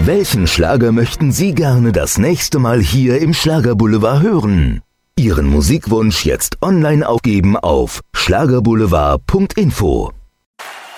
Welchen Schlager möchten Sie gerne das nächste Mal hier im Schlagerboulevard hören? Ihren Musikwunsch jetzt online aufgeben auf schlagerboulevard.info.